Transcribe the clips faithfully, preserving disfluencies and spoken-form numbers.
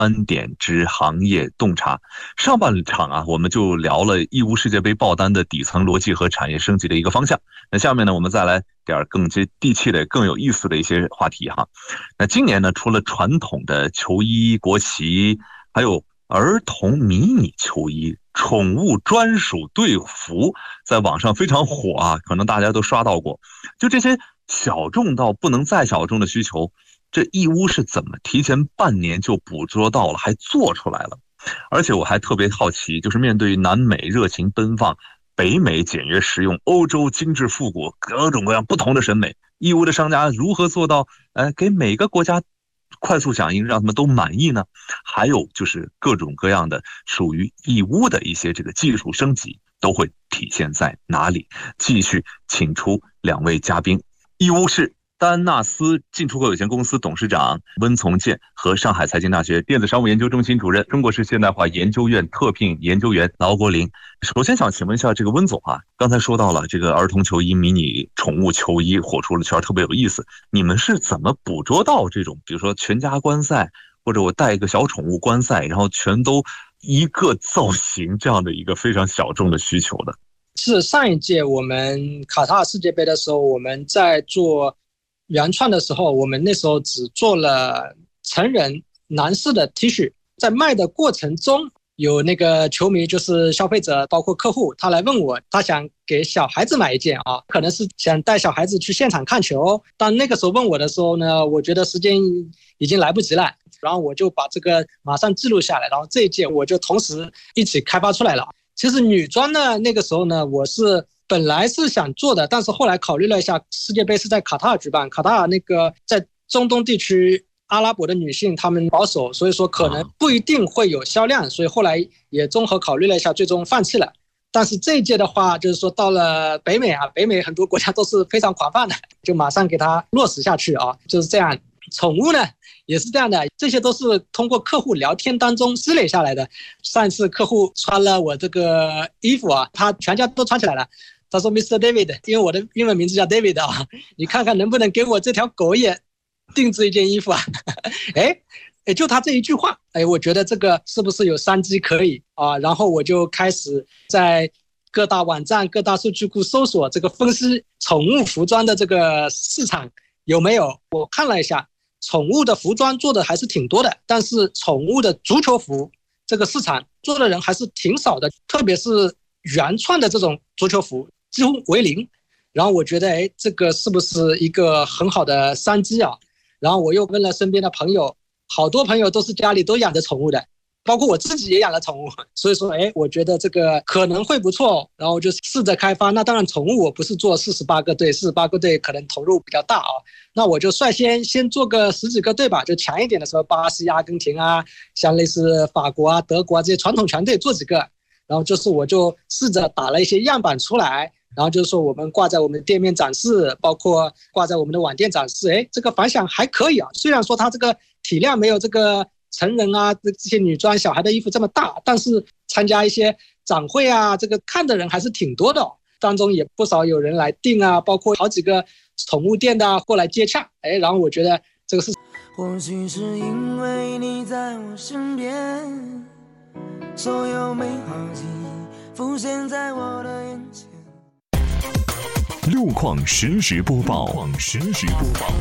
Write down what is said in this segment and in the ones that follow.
恩典之行业洞察。上半场啊，我们就聊了义乌世界杯爆单的底层逻辑和产业升级的一个方向。那下面呢，我们再来点更接地气的、更有意思的一些话题哈。那今年呢，除了传统的球衣、国旗，还有儿童迷你球衣、宠物专属队服，在网上非常火啊，可能大家都刷到过。就这些小众到不能再小众的需求，这义乌是怎么提前半年就捕捉到了，还做出来了？而且我还特别好奇，就是面对南美热情奔放，北美简约实用，欧洲精致复古，各种各样不同的审美，义乌的商家如何做到，呃，给每个国家快速响应，让他们都满意呢？还有就是各种各样的属于义乌的一些这个技术升级，都会体现在哪里？继续请出两位嘉宾，义乌市丹纳斯进出口有限公司董事长温从建和上海财经大学电子商务研究中心主任、中国式现代化研究院特聘研究员劳国林。首先想请问一下这个温总啊，刚才说到了这个儿童球衣、迷你宠物球衣火出了圈，特别有意思。你们是怎么捕捉到这种，比如说全家观赛，或者我带一个小宠物观赛，然后全都一个造型这样的一个非常小众的需求的？ 是上一届我们卡塔尔世界杯的时候，我们在做原创的时候，我们那时候只做了成人男士的 T 恤，在卖的过程中，有那个球迷就是消费者，包括客户，他来问我，他想给小孩子买一件啊，可能是想带小孩子去现场看球。但那个时候问我的时候呢，我觉得时间已经来不及了，然后我就把这个马上记录下来，然后这一届我就同时一起开发出来了。其实女装呢，那个时候呢，我是本来是想做的，但是后来考虑了一下，世界杯是在卡塔尔举办，卡塔尔那个在中东地区阿拉伯的女性她们保守，所以说可能不一定会有销量，所以后来也综合考虑了一下，最终放弃了。但是这一届的话，就是说到了北美啊，北美很多国家都是非常广泛的，就马上给它落实下去啊，就是这样。宠物呢也是这样的，这些都是通过客户聊天当中积累下来的。上一次客户穿了我这个衣服啊，他全家都穿起来了。他说 Mister David， 因为我的英文名字叫 David 啊，你看看能不能给我这条狗也定制一件衣服啊？哎，也就他这一句话，哎，我觉得这个是不是有商机可以啊？然后我就开始在各大网站、各大数据库搜索这个分析宠物服装的这个市场有没有。我看了一下，宠物的服装做的还是挺多的，但是宠物的足球服这个市场做的人还是挺少的，特别是原创的这种足球服几乎为零。然后我觉得，哎，这个是不是一个很好的商机啊？然后我又问了身边的朋友，好多朋友都是家里都养着宠物的，包括我自己也养了宠物，所以说，哎，我觉得这个可能会不错，然后就试着开发。那当然，宠物我不是做四十八个队，四十八个队可能投入比较大啊，那我就率先先做个十几个队吧，就强一点的时候，巴西、阿根廷啊，像类似法国啊、德国啊这些传统强队做几个，然后就是我就试着打了一些样板出来。然后就是说我们挂在我们店面展示，包括挂在我们的网店展示，哎，这个反响还可以啊。虽然说它这个体量没有这个成人啊这些女装小孩的衣服这么大，但是参加一些展会啊，这个看的人还是挺多的哦。当中也不少有人来订啊，包括好几个宠物店的、啊、过来接洽，哎，然后我觉得这个是。 或许是因为你在我身边，所有美好记忆浮现在我的眼前。 路况实时播报，路况实时播报。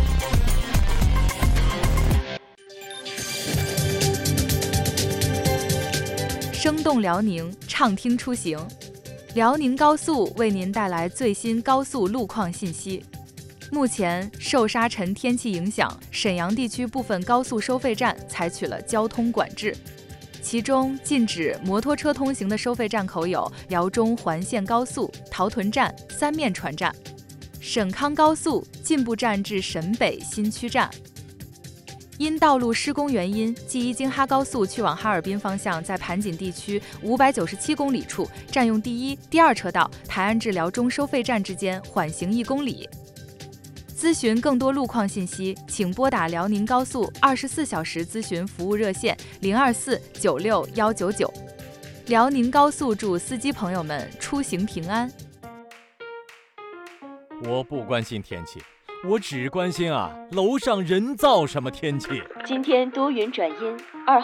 生动辽宁，畅听出行。辽宁高速为您带来最新高速路况信息。目前受沙尘天气影响，沈阳地区部分高速收费站采取了交通管制。其中禁止摩托车通行的收费站口有辽中环线高速、陶屯站、三面船站；沈康高速进步站至沈北新区站。因道路施工原因，记伊京哈高速去往哈尔滨方向在盘锦地区五百九十七公里处占用第一、第二车道，台安至辽中收费站之间缓行一公里。咨询更多路况信息，请拨打辽宁高速二十四小时咨询服务热线零二四九六幺九九。辽宁高速祝司机朋友们出行平安。 我不关心天气， 我只关心啊，楼上人造什么天气？ 今天多云转阴。